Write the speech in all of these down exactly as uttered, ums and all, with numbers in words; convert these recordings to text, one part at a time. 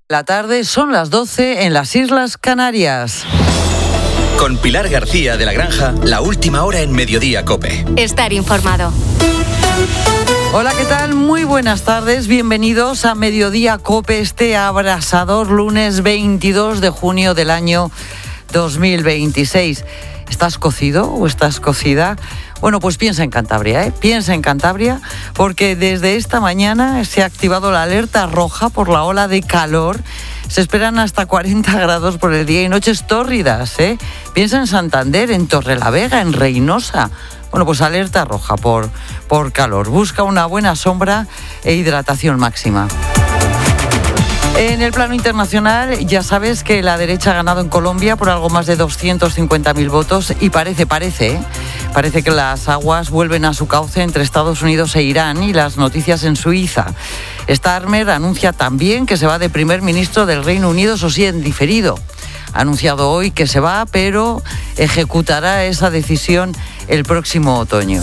La tarde son las doce en las Islas Canarias. Con Pilar García de la Granja, la última hora en Mediodía COPE. Estar informado. Hola, ¿qué tal? Muy buenas tardes. Bienvenidos a Mediodía COPE, este abrasador lunes veintidós de junio del año dos mil veintiséis. ¿Estás cocido o estás cocida? Bueno, pues piensa en Cantabria, ¿eh? Piensa en Cantabria, porque desde esta mañana se ha activado la alerta roja por la ola de calor. Se esperan hasta cuarenta grados por el día y noches tórridas, ¿eh? Piensa en Santander, en Torrelavega, en Reynosa. Bueno, pues alerta roja por, por calor. Busca una buena sombra e hidratación máxima. En el plano internacional, ya sabes que la derecha ha ganado en Colombia por algo más de doscientos cincuenta mil votos y parece, parece, ¿eh? parece que las aguas vuelven a su cauce entre Estados Unidos e Irán y las noticias en Suiza. Starmer anuncia también que se va de primer ministro del Reino Unido, eso sí, en diferido. Ha anunciado hoy que se va, pero ejecutará esa decisión el próximo otoño.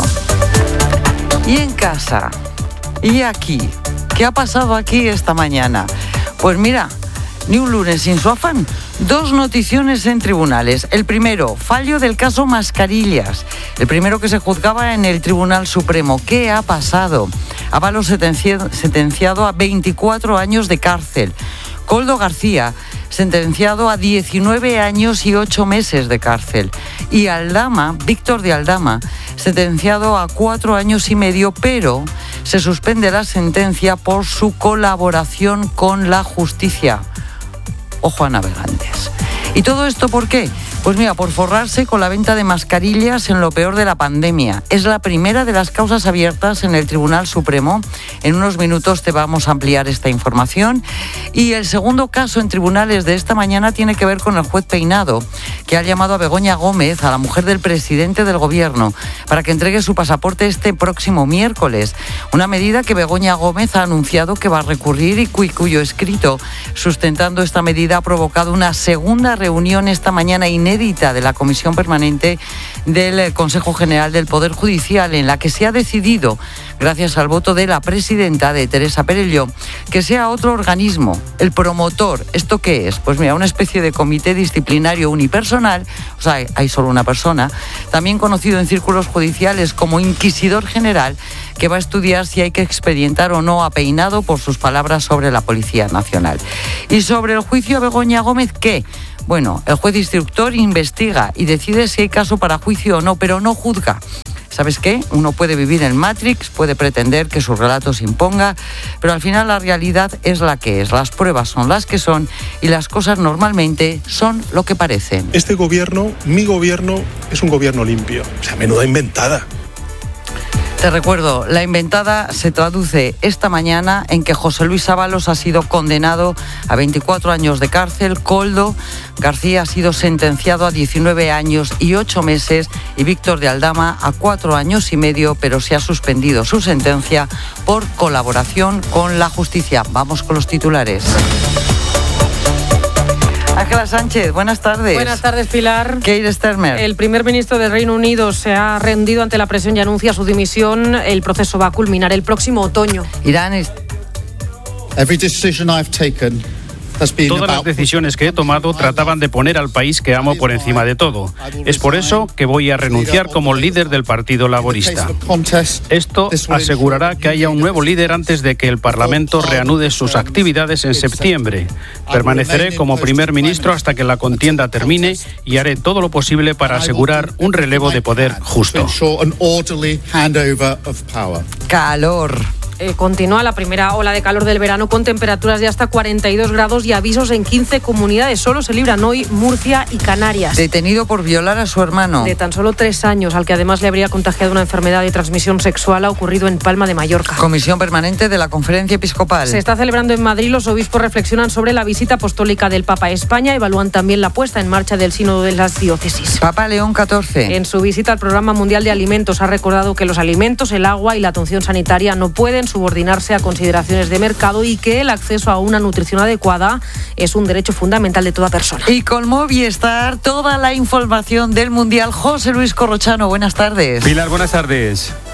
Y en casa, y aquí, ¿qué ha pasado aquí esta mañana? Pues mira, ni un lunes sin su afán. Dos noticiones en tribunales. El primero, fallo del caso Mascarillas. El primero que se juzgaba en el Tribunal Supremo. ¿Qué ha pasado? Ábalos sentenciado a veinticuatro años de cárcel. Koldo García, sentenciado a diecinueve años y ocho meses de cárcel. Y Aldama, Víctor de Aldama, sentenciado a cuatro años y medio, pero se suspende la sentencia por su colaboración con la justicia. Ojo a navegantes. ¿Y todo esto por qué? Pues mira, por forrarse con la venta de mascarillas en lo peor de la pandemia. Es la primera de las causas abiertas en el Tribunal Supremo. En unos minutos te vamos a ampliar esta información. Y el segundo caso en tribunales de esta mañana tiene que ver con el juez Peinado, que ha llamado a Begoña Gómez, a la mujer del presidente del gobierno, para que entregue su pasaporte este próximo miércoles. Una medida que Begoña Gómez ha anunciado que va a recurrir y cuy, cuyo escrito sustentando esta medida ha provocado una segunda reunión esta mañana inédita de la Comisión Permanente del Consejo General del Poder Judicial, en la que se ha decidido, gracias al voto de la presidenta, de Teresa Perelló, que sea otro organismo, el promotor. ¿Esto qué es? Pues mira, una especie de comité disciplinario unipersonal, o sea, hay solo una persona, también conocido en círculos judiciales como inquisidor general, que va a estudiar si hay que expedientar o no a Peinado por sus palabras sobre la Policía Nacional. Y sobre el juicio a Begoña Gómez, ¿qué? Bueno, el juez instructor investiga y decide si hay caso para juicio o no, pero no juzga. ¿Sabes qué? Uno puede vivir en Matrix, puede pretender que su relato se imponga, pero al final la realidad es la que es. Las pruebas son las que son y las cosas normalmente son lo que parecen. Este gobierno, mi gobierno, es un gobierno limpio. O sea, menuda inventada. Te recuerdo, la inventada se traduce esta mañana en que José Luis Ábalos ha sido condenado a veinticuatro años de cárcel, Koldo García ha sido sentenciado a diecinueve años y ocho meses y Víctor de Aldama a cuatro años y medio, pero se ha suspendido su sentencia por colaboración con la justicia. Vamos con los titulares. Ángela Sánchez, buenas tardes. Buenas tardes, Pilar. Keir Starmer. El primer ministro del Reino Unido se ha rendido ante la presión y anuncia su dimisión. El proceso va a culminar el próximo otoño. Irán es... Every decision I've taken Todas las decisiones que he tomado trataban de poner al país que amo por encima de todo. Es por eso que voy a renunciar como líder del Partido Laborista. Esto asegurará que haya un nuevo líder antes de que el Parlamento reanude sus actividades en septiembre. Permaneceré como primer ministro hasta que la contienda termine y haré todo lo posible para asegurar un relevo de poder justo. Calor. Eh, continúa la primera ola de calor del verano con temperaturas de hasta cuarenta y dos grados y avisos en quince comunidades. Solo se libran hoy Murcia y Canarias. Detenido por violar a su hermano. De tan solo tres años, al que además le habría contagiado una enfermedad de transmisión sexual, ha ocurrido en Palma de Mallorca. Comisión Permanente de la Conferencia Episcopal. Se está celebrando en Madrid. Los obispos reflexionan sobre la visita apostólica del Papa a España. Evalúan también la puesta en marcha del Sínodo de las Diócesis. Papa León catorce. En su visita al Programa Mundial de Alimentos ha recordado que los alimentos, el agua y la atención sanitaria no pueden subordinarse a consideraciones de mercado y que el acceso a una nutrición adecuada es un derecho fundamental de toda persona. Y con Movistar, toda la información del Mundial. José Luis Corrochano, buenas tardes. Pilar, buenas tardes.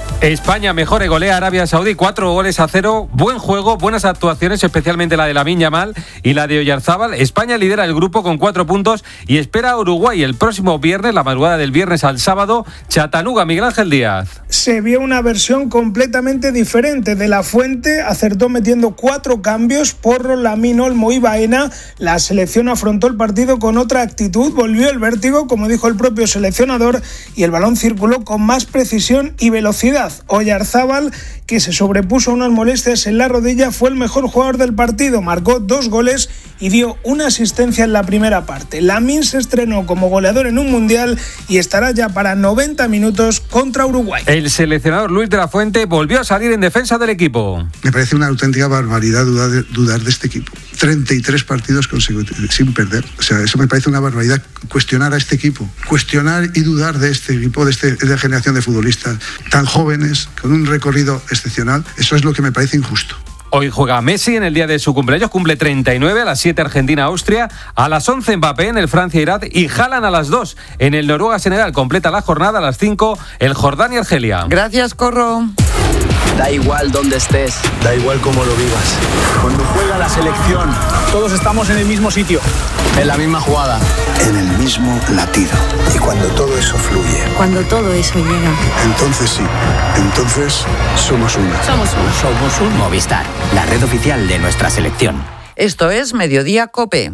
España mejor y golea a Arabia Saudí, cuatro goles a cero, buen juego, buenas actuaciones, especialmente la de Lamine Yamal y la de Oyarzábal. España lidera el grupo con cuatro puntos y espera a Uruguay el próximo viernes, la madrugada del viernes al sábado, Chattanooga. Miguel Ángel Díaz. Se vio una versión completamente diferente. De la Fuente acertó metiendo cuatro cambios, Porro, Lamine, Olmo y Baena. La selección afrontó el partido con otra actitud, volvió el vértigo, como dijo el propio seleccionador, y el balón circuló con más precisión y velocidad. Oyarzábal, que se sobrepuso a unas molestias en la rodilla, fue el mejor jugador del partido, marcó dos goles y dio una asistencia en la primera parte. Lamine se estrenó como goleador en un mundial y estará ya para noventa minutos contra Uruguay. El seleccionador Luis de la Fuente volvió a salir en defensa del equipo. Me parece una auténtica barbaridad dudar de, dudar de este equipo. treinta y tres partidos consecutivos sin perder. O sea, eso me parece una barbaridad. Cuestionar a este equipo, cuestionar y dudar de este equipo, de, este, de esta generación de futbolistas tan jóvenes, con un recorrido excepcional, eso es lo que me parece injusto. Hoy juega Messi en el día de su cumpleaños, cumple treinta y nueve, a las siete Argentina-Austria, a las once Mbappé en el Francia-Irak y Haaland a las dos en el Noruega-Senegal. Completa la jornada a las cinco el Jordania-Argelia. Gracias, Corro. Da igual dónde estés, da igual cómo lo vivas. Cuando juega la selección, todos estamos en el mismo sitio, en la misma jugada, en el mismo latido. Y cuando todo eso fluye, cuando todo eso llega, entonces sí, entonces somos uno. Somos uno. Somos un Movistar, la red oficial de nuestra selección. Esto es Mediodía COPE.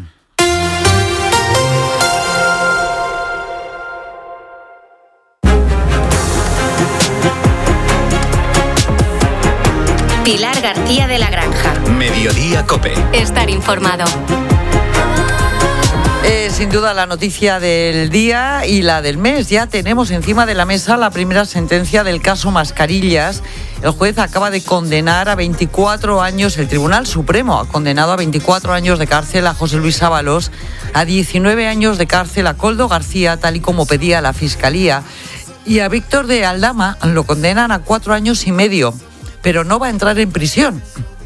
Pilar García de la Granja. Mediodía COPE. Estar informado. Eh, sin duda la noticia del día y la del mes. Ya tenemos encima de la mesa la primera sentencia del caso Mascarillas. El juez acaba de condenar a veinticuatro años, el Tribunal Supremo ha condenado a veinticuatro años de cárcel a José Luis Ábalos, a diecinueve años de cárcel a Koldo García, tal y como pedía la Fiscalía, y a Víctor de Aldama lo condenan a cuatro años y medio, pero no va a entrar en prisión.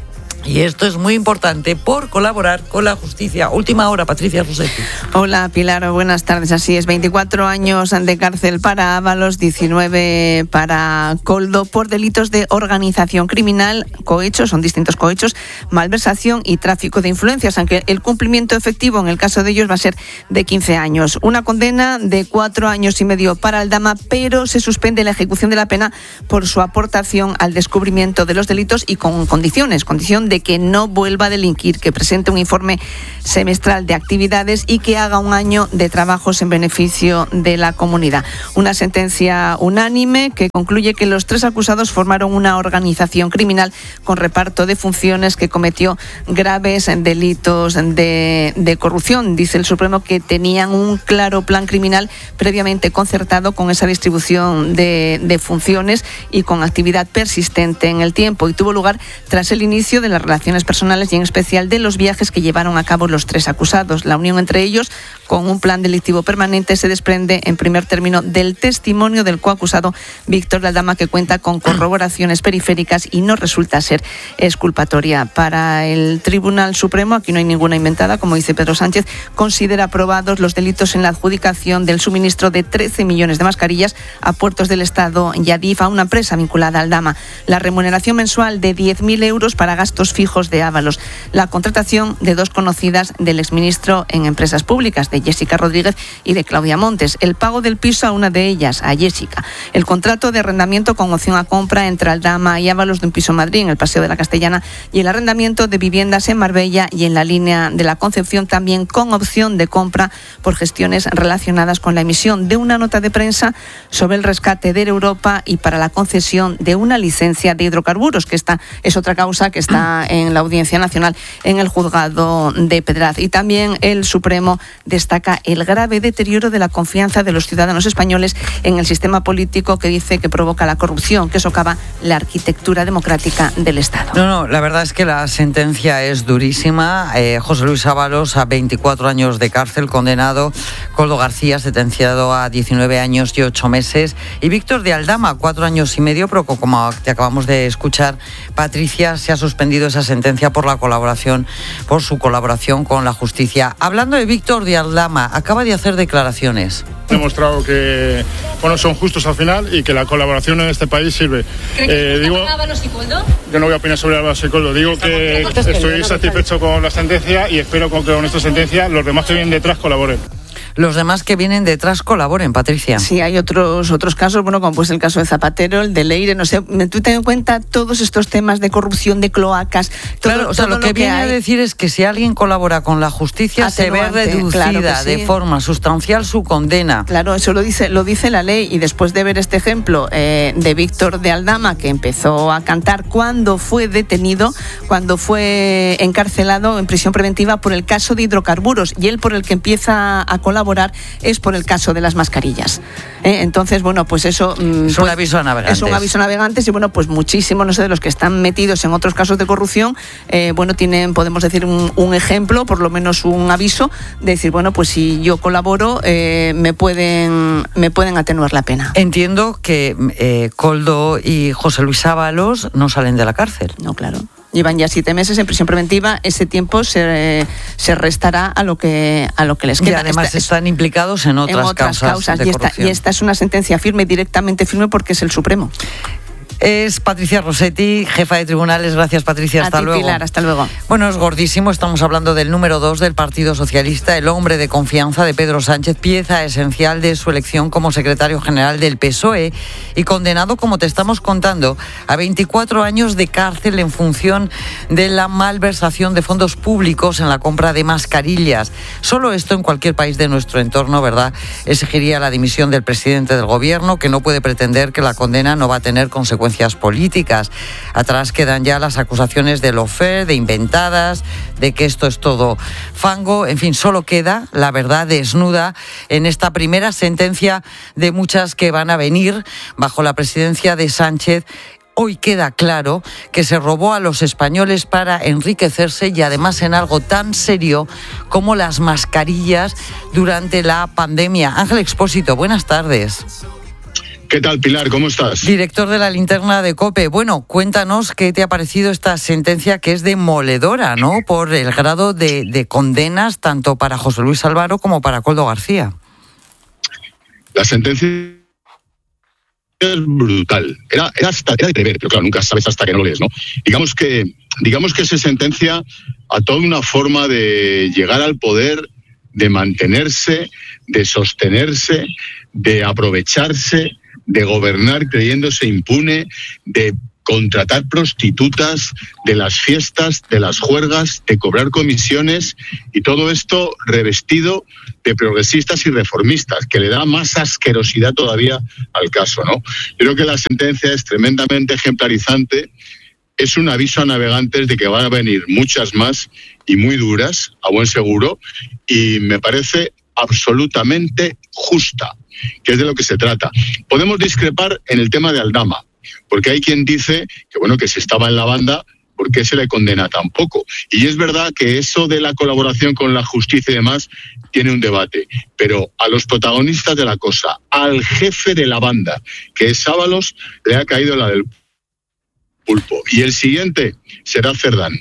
Y esto es muy importante por colaborar con la justicia. Última hora, Patricia Rossetti. Hola, Pilar, buenas tardes. Así es, veinticuatro años de cárcel para Ábalos, diecinueve para Koldo, por delitos de organización criminal, cohechos, son distintos cohechos, malversación y tráfico de influencias, aunque el cumplimiento efectivo en el caso de ellos va a ser de quince años. Una condena de cuatro años y medio para Aldama, pero se suspende la ejecución de la pena por su aportación al descubrimiento de los delitos y con condiciones, condición de que no vuelva a delinquir, que presente un informe semestral de actividades y que haga un año de trabajos en beneficio de la comunidad. Una sentencia unánime que concluye que los tres acusados formaron una organización criminal con reparto de funciones que cometió graves delitos de, de corrupción. Dice el Supremo que tenían un claro plan criminal previamente concertado con esa distribución de, de funciones y con actividad persistente en el tiempo, y tuvo lugar tras el inicio de las relaciones personales y en especial de los viajes que llevaron a cabo los tres acusados. La unión entre ellos con un plan delictivo permanente se desprende en primer término del testimonio del coacusado Víctor de Aldama, que cuenta con corroboraciones periféricas y no resulta ser exculpatoria. Para el Tribunal Supremo, aquí no hay ninguna inventada, como dice Pedro Sánchez, considera aprobados los delitos en la adjudicación del suministro de trece millones de mascarillas a Puertos del Estado y a D I F, a una empresa vinculada a Aldama, la remuneración mensual de diez mil euros para gastos fijos de Ábalos, la contratación de dos conocidas del exministro en empresas públicas, de Jessica Rodríguez y de Claudia Montes, el pago del piso a una de ellas, a Jessica, el contrato de arrendamiento con opción a compra entre Aldama y Ábalos de un piso en Madrid, en el Paseo de la Castellana, y el arrendamiento de viviendas en Marbella y en la línea de la Concepción, también con opción de compra por gestiones relacionadas con la emisión de una nota de prensa sobre el rescate de Europa y para la concesión de una licencia de hidrocarburos, que esta es otra causa que está en la Audiencia Nacional en el juzgado de Pedraz. Y también el Supremo destaca el grave deterioro de la confianza de los ciudadanos españoles en el sistema político, que dice que provoca la corrupción, que socava la arquitectura democrática del Estado. No, no, la verdad es que la sentencia es durísima. Eh, José Luis Ábalos a veinticuatro años de cárcel, condenado. Koldo García sentenciado a diecinueve años y ocho meses. Y Víctor de Aldama, cuatro años y medio, pero como te acabamos de escuchar, Patricia, se ha suspendido esa sentencia por la colaboración, por su colaboración con la justicia. Hablando de Víctor de Aldama, acaba de hacer declaraciones. Ha demostrado que bueno, son justos al final y que la colaboración en este país sirve. Eh, digo, Ábalos y Koldo? Yo no voy a opinar sobre Ábalos y Koldo. Digo que estoy satisfecho con la sentencia y espero que con esta sentencia los demás que vienen detrás colaboren. Los demás que vienen detrás colaboren, Patricia. Sí, hay otros otros casos, bueno, como pues el caso de Zapatero, el de Leire, no sé, tú ten en cuenta todos estos temas de corrupción, de cloacas, todo, claro, o sea, todo lo que, lo que viene hay. a decir es que si alguien colabora con la justicia Atenuante, se ve reducida claro sí. de forma sustancial su condena. Claro, eso lo dice lo dice la ley, y después de ver este ejemplo eh, de Víctor de Aldama, que empezó a cantar cuando fue detenido, cuando fue encarcelado en prisión preventiva por el caso de hidrocarburos, y él por el que empieza a colaborar es por el caso de las mascarillas. ¿Eh? Entonces, bueno, pues eso... Es pues, un aviso a navegantes. Es un aviso a navegantes y, bueno, pues muchísimos, no sé, de los que están metidos en otros casos de corrupción, eh, bueno, tienen, podemos decir, un, un ejemplo, por lo menos un aviso, de decir, bueno, pues si yo colaboro, eh, me pueden me pueden atenuar la pena. Entiendo que eh, Koldo y José Luis Ábalos no salen de la cárcel. No, claro. Llevan ya siete meses en prisión preventiva, ese tiempo se, se restará a lo que a lo que les queda. Y además esta, están implicados en otras, en otras causas, causas de y, esta, corrupción. y esta es una sentencia firme, directamente firme, porque es el Supremo. Es Patricia Rossetti, jefa de tribunales. Gracias, Patricia. Hasta a ti, luego. Pilar, hasta luego. Bueno, es gordísimo. Estamos hablando del número dos del Partido Socialista, el hombre de confianza de Pedro Sánchez, pieza esencial de su elección como secretario general del P S O E y condenado, como te estamos contando, a veinticuatro años de cárcel en función de la malversación de fondos públicos en la compra de mascarillas. Solo esto en cualquier país de nuestro entorno, ¿verdad?, exigiría la dimisión del presidente del gobierno, que no puede pretender que la condena no va a tener consecuencias políticas. Atrás quedan ya las acusaciones de lawfare, de inventadas, de que esto es todo fango. En fin, solo queda la verdad desnuda en esta primera sentencia de muchas que van a venir bajo la presidencia de Sánchez. Hoy queda claro que se robó a los españoles para enriquecerse, y además en algo tan serio como las mascarillas durante la pandemia. Ángel Expósito, buenas tardes. ¿Qué tal, Pilar? ¿Cómo estás? Director de la Linterna de COPE. Bueno, cuéntanos qué te ha parecido esta sentencia, que es demoledora, ¿no?, por el grado de, de condenas tanto para José Luis Álvaro como para Koldo García. La sentencia es brutal. Era, era, hasta, era de prever, pero claro, nunca sabes hasta que no lo lees, ¿no? Digamos que, digamos que se sentencia a toda una forma de llegar al poder, de mantenerse, de sostenerse, de aprovecharse, de gobernar creyéndose impune, de contratar prostitutas, de las fiestas, de las juergas, de cobrar comisiones, y todo esto revestido de progresistas y reformistas, que le da más asquerosidad todavía al caso, ¿no? Yo creo que la sentencia es tremendamente ejemplarizante. Es un aviso a navegantes de que van a venir muchas más y muy duras, a buen seguro, y me parece absolutamente justa, que es de lo que se trata. Podemos discrepar en el tema de Aldama, porque hay quien dice que, bueno, que si estaba en la banda, ¿por qué se le condena tan poco? Y es verdad que eso de la colaboración con la justicia y demás tiene un debate, pero a los protagonistas de la cosa, al jefe de la banda, que es Ábalos, le ha caído la del pulpo. Y el siguiente será Cerdán.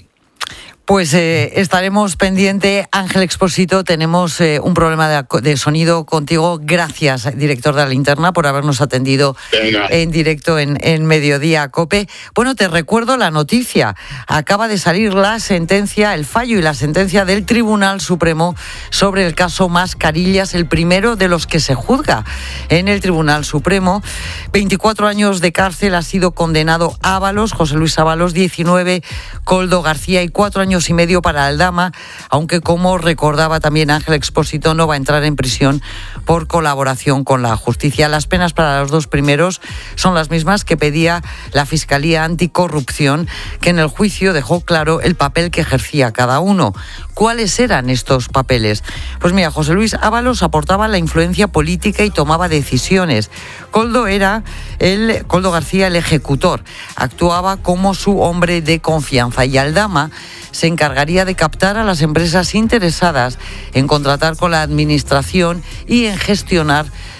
Pues eh, estaremos pendiente. Ángel Expósito, tenemos eh, un problema de, de sonido contigo. Gracias, director de la Linterna, por habernos atendido Venga. en directo en, en Mediodía COPE. Bueno, te recuerdo la noticia. Acaba de salir la sentencia, el fallo y la sentencia del Tribunal Supremo sobre el caso Mascarillas, el primero de los que se juzga en el Tribunal Supremo. veinticuatro años de cárcel ha sido condenado Ábalos, José Luis Ábalos, diecinueve, Koldo García, y cuatro años y medio para Aldama, aunque, como recordaba también Ángel Expósito, no va a entrar en prisión por colaboración con la justicia. Las penas para los dos primeros son las mismas que pedía la Fiscalía Anticorrupción, que en el juicio dejó claro el papel que ejercía cada uno. ¿Cuáles eran estos papeles? Pues mira, José Luis Ábalos aportaba la influencia política y tomaba decisiones. Koldo era el, Koldo García, el ejecutor. Actuaba como su hombre de confianza, y Aldama se encargaría de captar a las empresas interesadas en contratar con la administración y en gestionar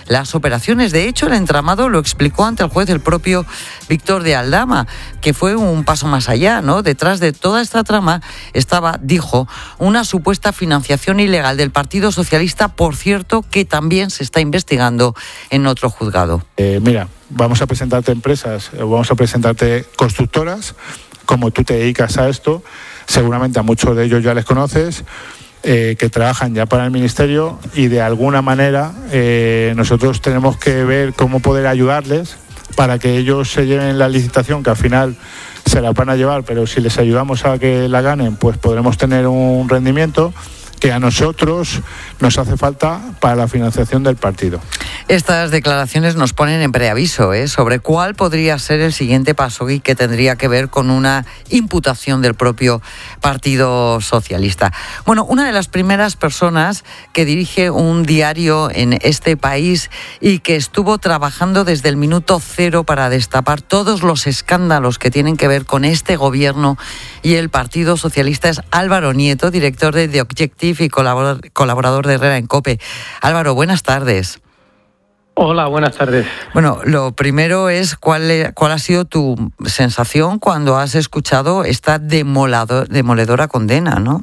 las operaciones. De hecho, el entramado lo explicó ante el juez el propio Víctor de Aldama, que fue un paso más allá, ¿no? Detrás de toda esta trama estaba, dijo, una supuesta financiación ilegal del Partido Socialista, por cierto, que también se está investigando en otro juzgado. Eh, mira, vamos a presentarte empresas, vamos a presentarte constructoras, como tú te dedicas a esto, seguramente a muchos de ellos ya les conoces, eh, que trabajan ya para el Ministerio, y de alguna manera eh, nosotros tenemos que ver cómo poder ayudarles para que ellos se lleven la licitación, que al final se la van a llevar, pero si les ayudamos a que la ganen, pues podremos tener un rendimiento que a nosotros nos hace falta para la financiación del partido. Estas declaraciones nos ponen en preaviso, ¿eh? sobre cuál podría ser el siguiente paso y que tendría que ver con una imputación del propio Partido Socialista. Bueno, una de las primeras personas que dirige un diario en este país y que estuvo trabajando desde el minuto cero para destapar todos los escándalos que tienen que ver con este gobierno y el Partido Socialista es Álvaro Nieto, director de The Objective y colaborador, colaborador de Herrera en COPE. Álvaro, buenas tardes. Hola, buenas tardes. Bueno, lo primero es cuál, cuál ha sido tu sensación cuando has escuchado esta demolado, demoledora condena, ¿no?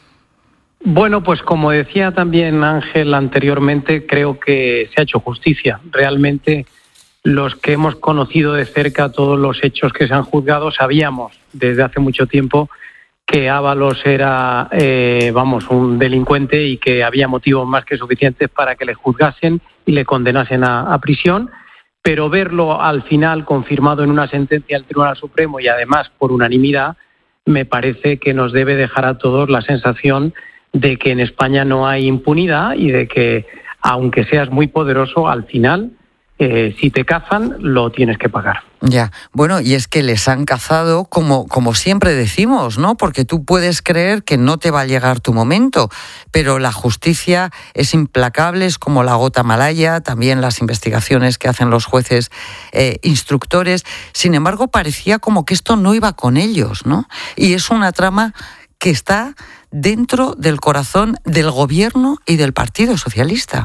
Bueno, pues como decía también Ángel anteriormente, creo que se ha hecho justicia. Realmente los que hemos conocido de cerca todos los hechos que se han juzgado sabíamos desde hace mucho tiempo que Ábalos era, eh, vamos, un delincuente y que había motivos más que suficientes para que le juzgasen y le condenasen a, a prisión, pero verlo al final confirmado en una sentencia del Tribunal Supremo y además por unanimidad, me parece que nos debe dejar a todos la sensación de que en España no hay impunidad y de que, aunque seas muy poderoso, al final, eh, si te cazan, lo tienes que pagar. Ya, bueno, y es que les han cazado como, como siempre decimos, ¿no? Porque tú puedes creer que no te va a llegar tu momento, pero la justicia es implacable, es como la gota malaya, también las investigaciones que hacen los jueces eh, instructores. Sin embargo, parecía como que esto no iba con ellos, ¿no? Y es una trama que está dentro del corazón del gobierno y del Partido Socialista.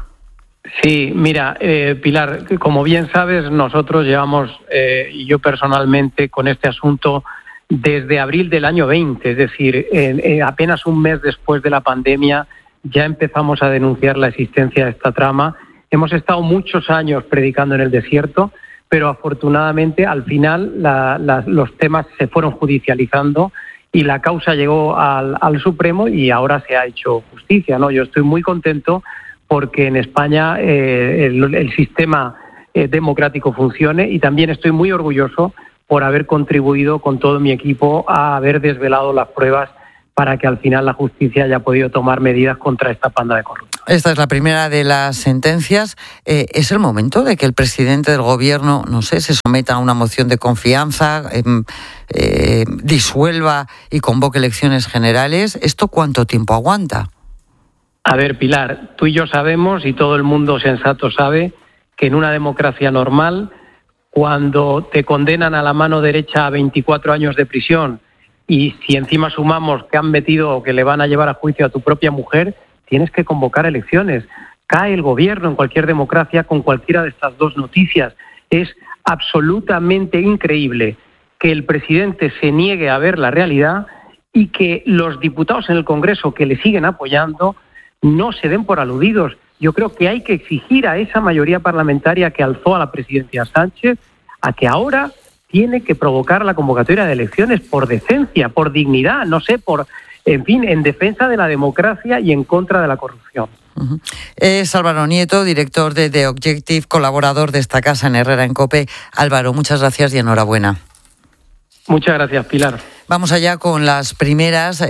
Sí, mira, eh, Pilar, como bien sabes, nosotros llevamos, eh, y yo personalmente, con este asunto desde abril del año veinte, es decir, eh, eh, apenas un mes después de la pandemia ya empezamos a denunciar la existencia de esta trama. Hemos estado muchos años predicando en el desierto, pero afortunadamente al final la, la, los temas se fueron judicializando y la causa llegó al, al Supremo y ahora se ha hecho justicia, ¿no? Yo estoy muy contento porque en España eh, el, el sistema eh, democrático funcione y también estoy muy orgulloso por haber contribuido con todo mi equipo a haber desvelado las pruebas para que al final la justicia haya podido tomar medidas contra esta panda de corruptos. Esta es la primera de las sentencias. Eh, ¿Es el momento de que el presidente del gobierno, no sé, se someta a una moción de confianza, eh, eh, disuelva y convoque elecciones generales? ¿Esto cuánto tiempo aguanta? A ver, Pilar, tú y yo sabemos, y todo el mundo sensato sabe, que en una democracia normal, cuando te condenan a la mano derecha a veinticuatro años de prisión y si encima sumamos que han metido o que le van a llevar a juicio a tu propia mujer, tienes que convocar elecciones. Cae el gobierno en cualquier democracia con cualquiera de estas dos noticias. Es absolutamente increíble que el presidente se niegue a ver la realidad y que los diputados en el Congreso que le siguen apoyando no se den por aludidos. Yo creo que hay que exigir a esa mayoría parlamentaria que alzó a la presidencia Sánchez a que ahora tiene que provocar la convocatoria de elecciones por decencia, por dignidad, no sé, por, en fin, en defensa de la democracia y en contra de la corrupción. Uh-huh. Es Álvaro Nieto, director de The Objective, colaborador de esta casa en Herrera en COPE. Álvaro, muchas gracias y enhorabuena. Muchas gracias, Pilar. Vamos allá con las primeras